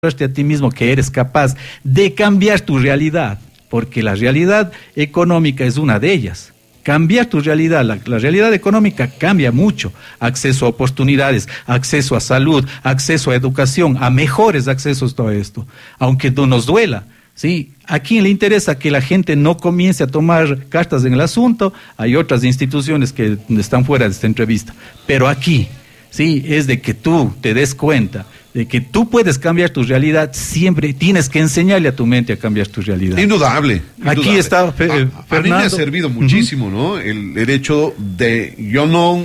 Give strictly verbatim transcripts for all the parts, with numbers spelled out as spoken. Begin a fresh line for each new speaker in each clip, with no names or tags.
a ti mismo que eres capaz de cambiar tu realidad, porque la realidad económica es una de ellas. Cambiar tu realidad, la, la realidad económica cambia mucho. Acceso a oportunidades, acceso a salud, acceso a educación, a mejores accesos, todo esto. Aunque no nos duela, ¿sí? ¿A quién le interesa que la gente no comience a tomar cartas en el asunto? Hay otras instituciones que están fuera de esta entrevista. Pero aquí, sí, es de que tú te des cuenta de que tú puedes cambiar tu realidad, siempre tienes que enseñarle a tu mente a cambiar tu realidad.
Indudable. indudable.
Aquí está eh,
a,
Fernando.
A mí me ha servido muchísimo, uh-huh. ¿no? El, el hecho de, yo no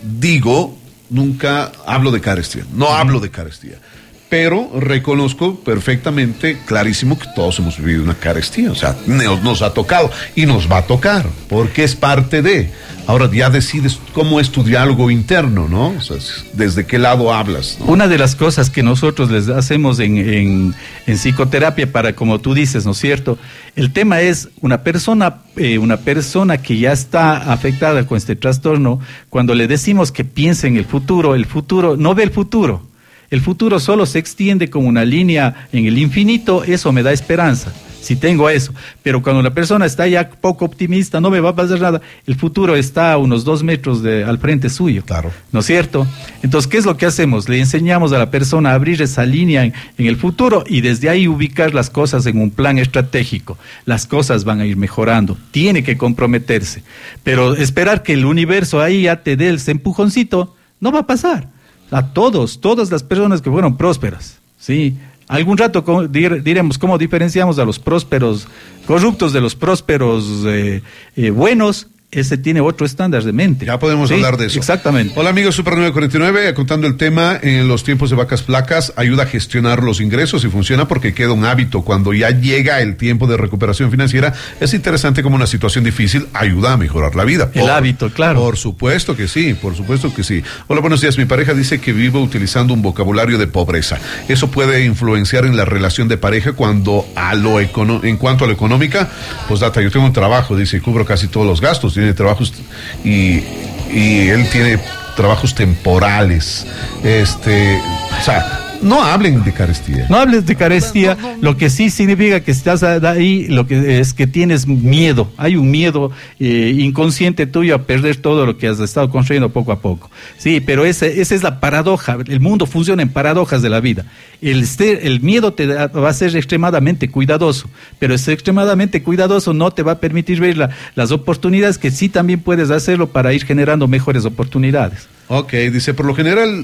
digo, nunca hablo de carestía, no uh-huh. hablo de carestía, pero reconozco perfectamente, clarísimo, que todos hemos vivido una carestía, o sea, nos, nos ha tocado y nos va a tocar, porque es parte de. Ahora ya decides cómo es tu diálogo interno, ¿no? O sea, desde qué lado hablas, ¿no?
Una de las cosas que nosotros les hacemos en, en, en psicoterapia para, como tú dices, ¿no es cierto? El tema es una persona, eh, una persona que ya está afectada con este trastorno, cuando le decimos que piense en el futuro, el futuro, no ve el futuro. El futuro solo se extiende como una línea en el infinito, eso me da esperanza. Si tengo eso, pero cuando la persona está ya poco optimista, no me va a pasar nada, el futuro está a unos dos metros de, al frente suyo,
claro.
¿No es cierto? Entonces, ¿qué es lo que hacemos? Le enseñamos a la persona a abrir esa línea en, en el futuro y desde ahí ubicar las cosas en un plan estratégico. Las cosas van a ir mejorando, tiene que comprometerse, pero esperar que el universo ahí ya te dé ese empujoncito, no va a pasar. A todos, todas las personas que fueron prósperas, ¿sí? Algún rato diremos cómo diferenciamos a los prósperos corruptos de los prósperos eh, eh, buenos. Ese tiene otro estándar de mente.
Ya podemos ¿sí? hablar de eso.
Exactamente.
Hola amigos, Super nueve cuarenta y nueve, contando el tema, en los tiempos de vacas flacas, ayuda a gestionar los ingresos y funciona porque queda un hábito. Cuando ya llega el tiempo de recuperación financiera, es interesante como una situación difícil ayuda a mejorar la vida.
El
por,
hábito, claro.
Por supuesto que sí, por supuesto que sí. Hola, buenos días. Mi pareja dice que vive utilizando un vocabulario de pobreza. Eso puede influenciar en la relación de pareja cuando a lo econo- en cuanto a lo económica, pues data, yo tengo un trabajo, dice, y cubro casi todos los gastos. Tiene trabajos y, y él tiene trabajos temporales. Este, o sea, no hablen de carestía.
No hables de carestía, no, no, no. Lo que sí significa que estás ahí, lo que es que tienes miedo, hay un miedo eh, inconsciente tuyo a perder todo lo que has estado construyendo poco a poco. Sí, pero ese, esa es la paradoja, el mundo funciona en paradojas de la vida. El, el miedo te da, va a ser extremadamente cuidadoso, pero ese extremadamente cuidadoso no te va a permitir ver la, las oportunidades que sí también puedes hacerlo para ir generando mejores oportunidades.
Ok, dice, por lo general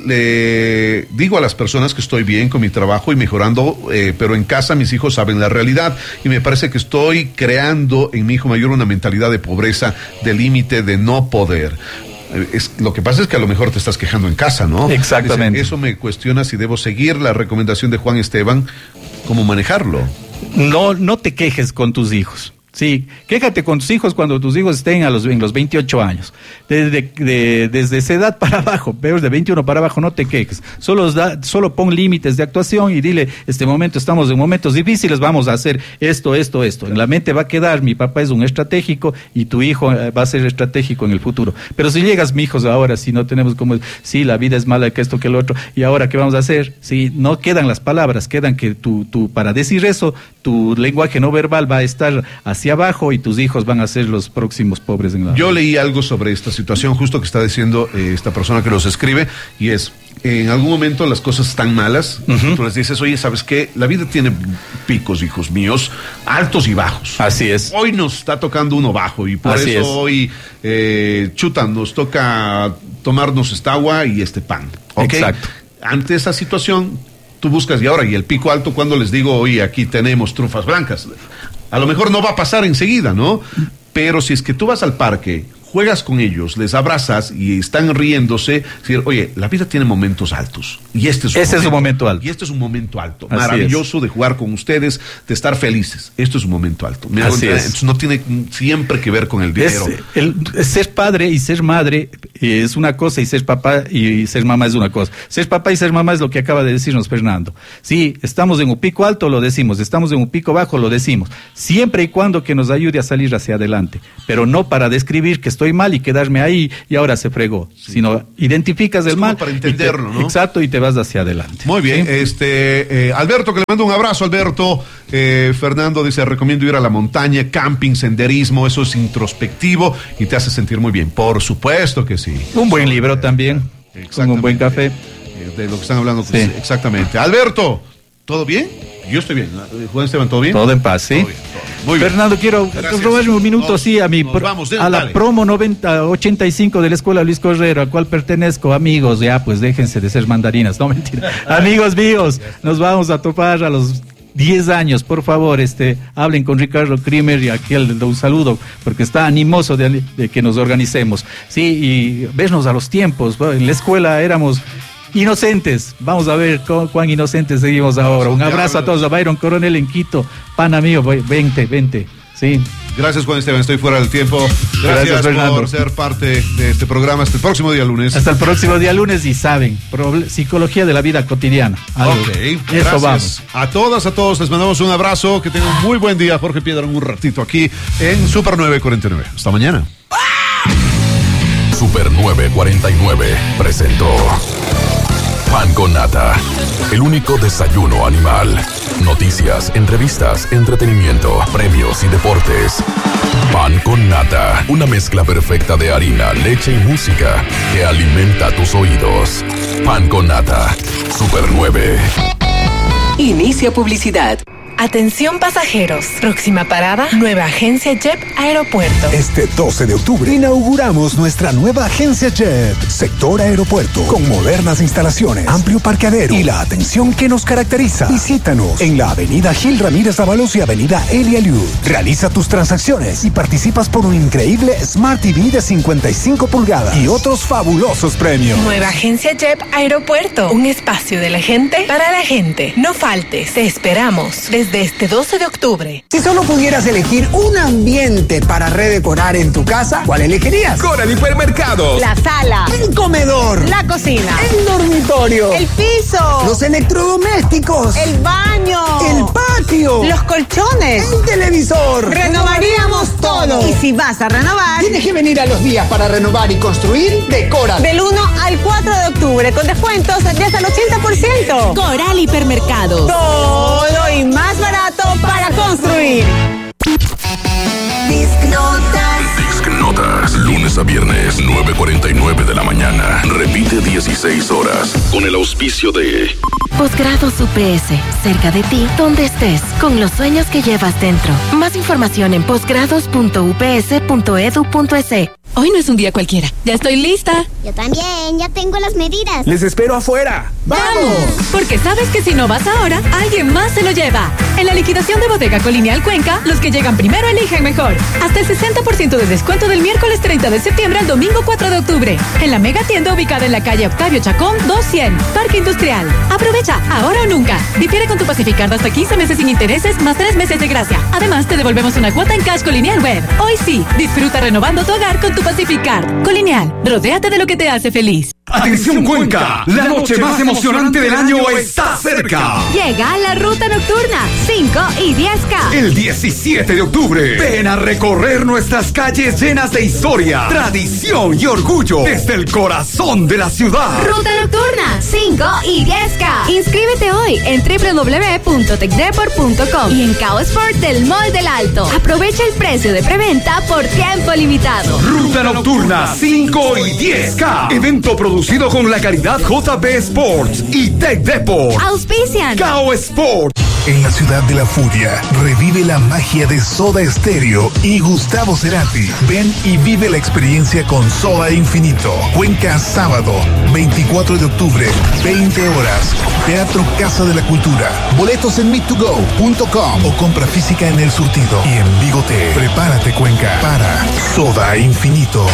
le eh, digo a las personas que estoy bien con mi trabajo y mejorando, eh, pero en casa mis hijos saben la realidad y me parece que estoy creando en mi hijo mayor una mentalidad de pobreza, de límite, de no poder. Es, lo que pasa es que a lo mejor te estás quejando en casa, ¿no?
Exactamente.
Dice, eso me cuestiona si debo seguir la recomendación de Juan Esteban, ¿cómo manejarlo?
No, no te quejes con tus hijos. Sí, quéjate con tus hijos cuando tus hijos estén a los, en los veintiocho años. Desde, de, desde esa edad para abajo, peor de veintiuno para abajo, no te quejes. Solo, da, solo pon límites de actuación y dile, este momento estamos en momentos difíciles, vamos a hacer esto, esto, esto. En la mente va a quedar, mi papá es un estratégico y tu hijo va a ser estratégico en el futuro. Pero si llegas, mi hijos, ahora si no tenemos como, sí, la vida es mala que esto, que lo otro, y ahora ¿qué vamos a hacer? Sí, no quedan las palabras, quedan que tu, tu, para decir eso, tu lenguaje no verbal va a estar hacia abajo y tus hijos van a ser los próximos pobres en la
Yo vida. Leí algo sobre esta situación justo que está diciendo eh, esta persona que los escribe y es, eh, en algún momento las cosas están malas, uh-huh. Tú les dices, oye, ¿sabes qué? La vida tiene picos, hijos míos, altos y bajos.
Así es.
Hoy nos está tocando uno bajo y por
Así
eso
es.
hoy eh, chutan, nos toca tomarnos esta agua y este pan. ¿Okay?
Exacto.
Ante esa situación, tú buscas y ahora, y el pico alto, cuando les digo, oye, aquí tenemos trufas blancas. A lo mejor no va a pasar enseguida, ¿no? Pero si es que tú vas al parque, juegas con ellos, les abrazas y están riéndose, decir, oye, la vida tiene momentos altos. Y este es un,
Ese
momento,
es un momento alto.
Y este es un momento alto.
Así
maravilloso
es.
De jugar con ustedes, de estar felices. Esto es un momento alto. Me
Así
hago,
es.
Entonces no tiene siempre que ver con el dinero.
Es, el, ser padre y ser madre es una cosa y ser papá y ser mamá es una cosa. Ser papá y ser mamá es lo que acaba de decirnos Fernando. Sí, estamos en un pico alto, lo decimos. Estamos en un pico bajo, lo decimos. Siempre y cuando que nos ayude a salir hacia adelante. Pero no para describir que estoy estoy mal y quedarme ahí y ahora se fregó, sí. Sino identificas
es
el mal
para entenderlo,
te,
¿no?
Exacto, y te vas hacia adelante.
Muy bien, ¿sí? este eh, Alberto, que le mando un abrazo, Alberto. eh, Fernando dice, recomiendo ir a la montaña, camping, senderismo, eso es introspectivo y te hace sentir muy bien. Por supuesto que sí.
Un buen libro también, con un buen café.
De lo que están hablando, pues,
sí.
Exactamente. Alberto, ¿todo bien? Yo estoy bien. Juan Esteban, ¿todo bien?
Todo en paz, sí.
Todo bien, todo bien. Muy bien.
Fernando, quiero robarme un minuto,
nos,
sí, a mi pro,
vamos, de,
a la
dale.
promo noventa ochenta y cinco de la Escuela Luis Correro, a cual pertenezco, amigos, ya, pues déjense de ser mandarinas, no mentira. Amigos míos, nos vamos a topar a los diez años, por favor, este, hablen con Ricardo Krimer y aquí le doy un saludo, porque está animoso de, de que nos organicemos, sí, y vernos a los tiempos. En la escuela éramos inocentes, vamos a ver cu cuán inocentes seguimos ahora. Un abrazo a todos, a Byron Coronel en Quito, pana mío, vente, vente, sí.
Gracias, Juan Esteban, estoy fuera del tiempo. Gracias, Gracias Fernando, por ser parte de este programa. Hasta el próximo día lunes.
Hasta el próximo día lunes y saben, psicología de la vida cotidiana. Algo.
Ok,
eso
gracias.
Vamos.
A todas, a todos, les mandamos un abrazo, que tengan un muy buen día. Jorge Piedra, un ratito aquí en Super nueve cuarenta y nueve. Hasta mañana.
Super nueve cuarenta y nueve presentó Pan con Nata, el único desayuno animal. Noticias, entrevistas, entretenimiento, premios y deportes. Pan con Nata, una mezcla perfecta de harina, leche y música que alimenta tus oídos. Pan con Nata, Super nueve.
Inicia publicidad.
Atención pasajeros, próxima parada, nueva agencia Jet Aeropuerto.
Este doce de octubre inauguramos nuestra nueva agencia Jet, sector aeropuerto, con modernas instalaciones, amplio parqueadero y la atención que nos caracteriza. Visítanos en la avenida Gil Ramírez Ábalos y avenida Elia Liud. Realiza tus transacciones y participas por un increíble Smart T V de cincuenta y cinco pulgadas y otros fabulosos premios.
Nueva agencia Jet Aeropuerto, un espacio de la gente para la gente. No faltes, te esperamos. Desde este doce de octubre.
Si solo pudieras elegir un ambiente para redecorar en tu casa, ¿cuál elegirías?
Coral Hipermercados.
La sala.
El comedor.
La cocina.
El dormitorio.
El piso.
Los electrodomésticos.
El baño.
El patio.
Los colchones.
El televisor.
Renovaríamos todo.
Y si vas a renovar,
tienes
que venir a los días para renovar y construir de Coral.
Del uno al cuatro de octubre, con descuentos de hasta el ochenta por ciento.
Coral Hipermercados.
Todo y más barato para construir.
Disc Notas, lunes a viernes, nueve cuarenta y nueve de la mañana. Repite dieciséis horas. Con el auspicio de
Posgrados U P S, cerca de ti, donde estés, con los sueños que llevas dentro. Más información en posgrados punto u p s punto e d u punto e s.
Hoy no es un día cualquiera. Ya estoy lista.
Yo también, ya tengo las medidas.
Les espero afuera.
¡Vamos! Porque sabes que si no vas ahora, alguien más se lo lleva. En la liquidación de Bodega Colonial Cuenca, los que llegan primero eligen mejor. Hasta el sesenta por ciento de descuento del miércoles treinta de septiembre al domingo cuatro de octubre. En la mega tienda ubicada en la calle Octavio Chacón doscientos, Parque Industrial. Aprovecha, ahora o nunca. Difiere con tu Pacificard hasta quince meses sin intereses, más tres meses de gracia. Además, te devolvemos una cuota en cash Colonial Web. Hoy sí, disfruta renovando tu hogar con tu Pacificard. Colonial, rodéate de lo que te hace feliz.
¡Atención Cuenca! La noche más emocionante del año está cerca.
Llega la ruta nocturna cinco y diez K.
El diecisiete de octubre. Ven a recorrer nuestras calles llenas de historia, tradición y orgullo desde el corazón de la ciudad.
Ruta nocturna cinco y diez K. Inscríbete hoy en doble u doble u doble u punto tecdepor punto com y en Cao Sport del Mall del Alto. Aprovecha el precio de preventa por tiempo limitado.
Ruta nocturna cinco y diez K. Evento producido con la calidad J B Sports y Tech Depot.
Auspician
Cao Sport.
En la ciudad de la furia, revive la magia de Soda Stereo y Gustavo Cerati. Ven y vive la experiencia con Soda Infinito. Cuenca, sábado, veinticuatro de octubre, veinte horas. Teatro Casa de la Cultura. Boletos en meet to go punto com o compra física en El Surtido. Y en Bigote. Prepárate, Cuenca, para Soda Infinito.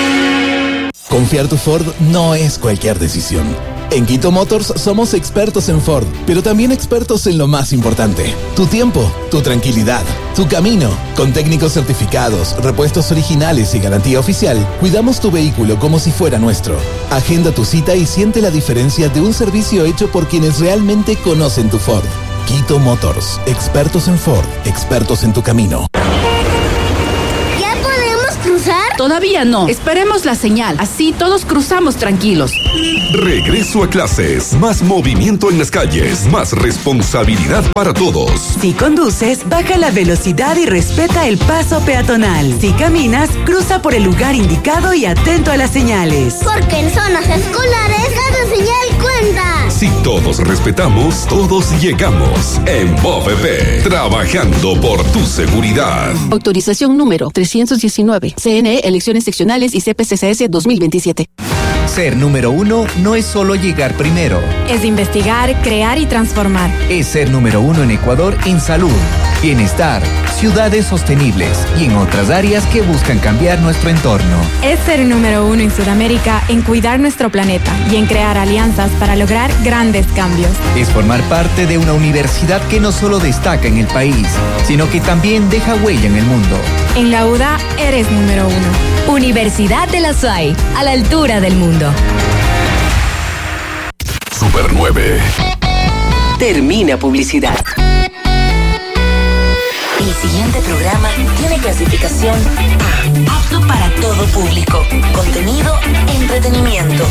Confiar tu Ford no es cualquier decisión. En Quito Motors somos expertos en Ford, pero también expertos en lo más importante: tu tiempo, tu tranquilidad, tu camino. Con técnicos certificados, repuestos originales y garantía oficial, cuidamos tu vehículo como si fuera nuestro. Agenda tu cita y siente la diferencia de un servicio hecho por quienes realmente conocen tu Ford. Quito Motors, expertos en Ford, expertos en tu camino.
¿Ya podemos cruzar?
Todavía no. Esperemos la señal. Así todos cruzamos tranquilos.
Regreso a clases. Más movimiento en las calles. Más responsabilidad para todos.
Si conduces, baja la velocidad y respeta el paso peatonal. Si caminas, cruza por el lugar indicado y atento a las señales.
Porque en zonas escolares, cada señal cuenta.
Si todos respetamos, todos llegamos. En B O P P, trabajando por tu seguridad.
Autorización número trescientos diecinueve. C N E, elecciones seccionales y C P C C S dos mil veintisiete.
Ser número uno no es solo llegar primero.
Es investigar, crear y transformar.
Es ser número uno en Ecuador en salud, bienestar, ciudades sostenibles y en otras áreas que buscan cambiar nuestro entorno.
Es ser número uno en Sudamérica en cuidar nuestro planeta y en crear alianzas para lograr grandes cambios.
Es formar parte de una universidad que no solo destaca en el país, sino que también deja huella en el mundo.
En la U D A eres número uno.
Universidad de la S A I, a la altura del mundo.
Super nueve.
Termina publicidad.
El siguiente programa tiene clasificación A, apto para todo público. Contenido, entretenimiento.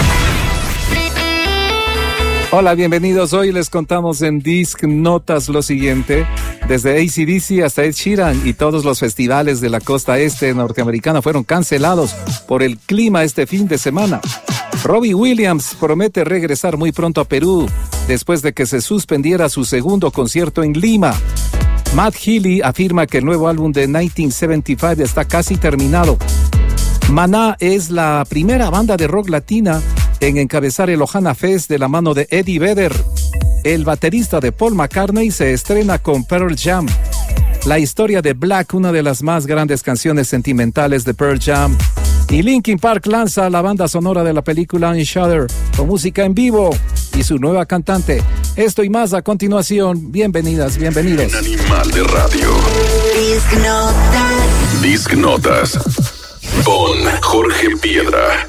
Hola, bienvenidos. Hoy les contamos en Disc Notas lo siguiente. Desde A C D C hasta Ed Sheeran y todos los festivales de la costa este norteamericana fueron cancelados por el clima este fin de semana. Robbie Williams promete regresar muy pronto a Perú después de que se suspendiera su segundo concierto en Lima. Matt Healy afirma que el nuevo álbum de mil novecientos setenta y cinco está casi terminado. Maná es la primera banda de rock latina en encabezar el Ohana Fest de la mano de Eddie Vedder. El baterista de Paul McCartney se estrena con Pearl Jam. La historia de Black, una de las más grandes canciones sentimentales de Pearl Jam. Y Linkin Park lanza la banda sonora de la película On Shudder con música en vivo y su nueva cantante. Esto y más a continuación. Bienvenidas, bienvenidos.
En Animal de Radio.
Disc Notas.
Disc Notas. Con Jorge Piedra.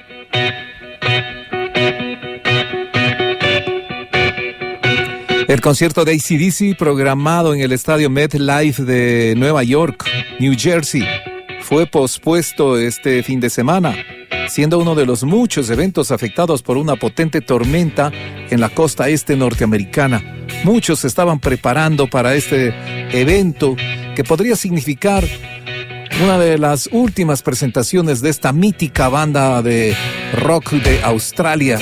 El concierto de A C D C programado en el estadio MetLife de Nueva York, New Jersey, fue pospuesto este fin de semana, siendo uno de los muchos eventos afectados por una potente tormenta en la costa este norteamericana. Muchos se estaban preparando para este evento que podría significar una de las últimas presentaciones de esta mítica banda de rock de Australia.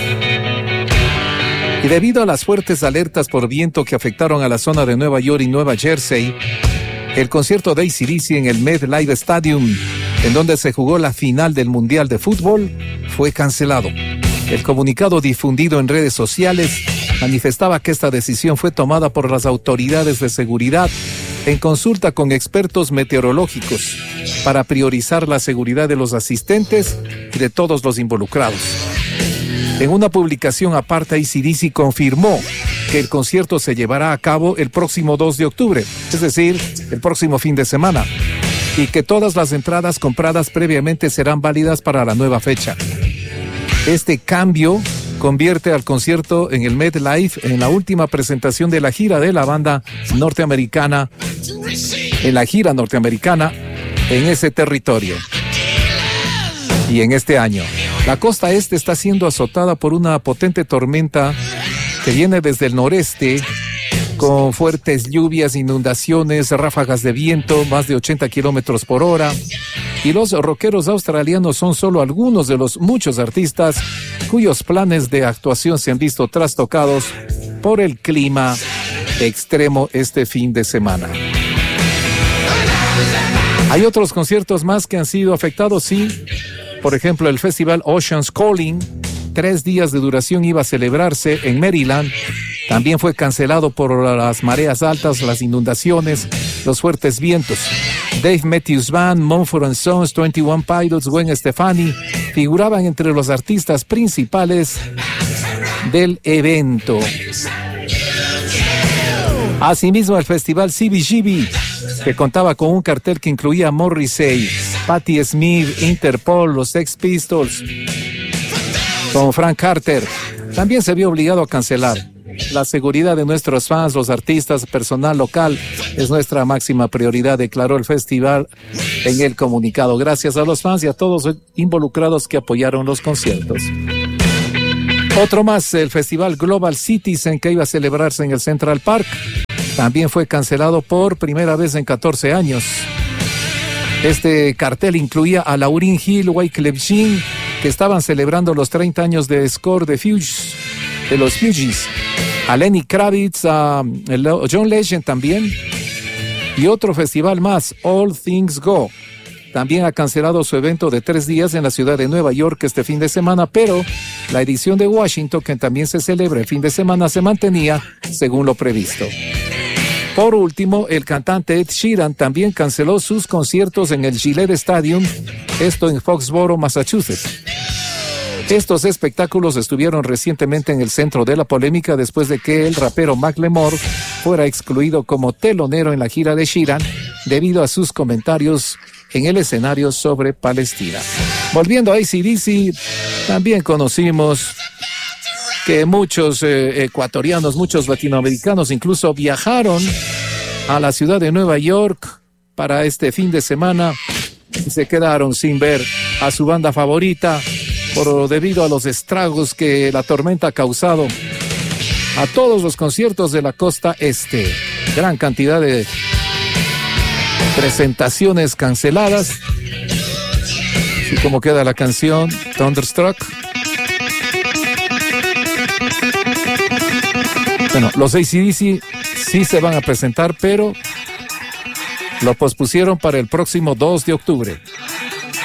Y debido a las fuertes alertas por viento que afectaron a la zona de Nueva York y Nueva Jersey, el concierto de A C D C en el MetLife Stadium, en donde se jugó la final del Mundial de Fútbol, fue cancelado. El comunicado difundido en redes sociales manifestaba que esta decisión fue tomada por las autoridades de seguridad en consulta con expertos meteorológicos para priorizar la seguridad de los asistentes y de todos los involucrados. En una publicación aparte, A C D C confirmó que el concierto se llevará a cabo el próximo dos de octubre, es decir, el próximo fin de semana, y que todas las entradas compradas previamente serán válidas para la nueva fecha. Este cambio convierte al concierto en el MetLife en la última presentación de la gira de la banda norteamericana, en la gira norteamericana en ese territorio. Y en este año, la costa este está siendo azotada por una potente tormenta que viene desde el noreste, con fuertes lluvias, inundaciones, ráfagas de viento, más de ochenta kilómetros por hora. Y los rockeros australianos son solo algunos de los muchos artistas cuyos planes de actuación se han visto trastocados por el clima extremo este fin de semana. Hay otros conciertos más que han sido afectados, sí. Por ejemplo, el festival Ocean's Calling, tres días de duración, iba a celebrarse en Maryland. También fue cancelado por las mareas altas, las inundaciones, los fuertes vientos. Dave Matthews Band, Mumford and Sons, veintiuno Pilots, Gwen Stefani figuraban entre los artistas principales del evento. Asimismo, el festival C B G B, que contaba con un cartel que incluía a Morrissey, Patti Smith, Interpol, los Sex Pistols, con Frank Carter, también se vio obligado a cancelar. La seguridad de nuestros fans, los artistas, personal local es nuestra máxima prioridad, declaró el festival en el comunicado. Gracias a los fans y a todos los involucrados que apoyaron los conciertos. Otro más, el festival Global Citizen, que iba a celebrarse en el Central Park, también fue cancelado por primera vez en catorce años. Este cartel incluía a Lauryn Hill, Wyclef Jean, que estaban celebrando los treinta años de Score de, Fugees, de los Fugees, a Lenny Kravitz, a John Legend también, y otro festival más, All Things Go. También ha cancelado su evento de tres días en la ciudad de Nueva York este fin de semana, pero la edición de Washington, que también se celebra el fin de semana, se mantenía según lo previsto. Por último, el cantante Ed Sheeran también canceló sus conciertos en el Gillette Stadium, esto en Foxborough, Massachusetts. Estos espectáculos estuvieron recientemente en el centro de la polémica después de que el rapero Macklemore fuera excluido como telonero en la gira de Sheeran debido a sus comentarios en el escenario sobre Palestina. Volviendo a A C D C, también conocimos que muchos eh, ecuatorianos, muchos latinoamericanos incluso viajaron a la ciudad de Nueva York para este fin de semana y se quedaron sin ver a su banda favorita por debido a los estragos que la tormenta ha causado a todos los conciertos de la costa este. Gran cantidad de presentaciones canceladas. Así como queda la canción Thunderstruck. Bueno, los A C D C sí se van a presentar, pero lo pospusieron para el próximo dos de octubre.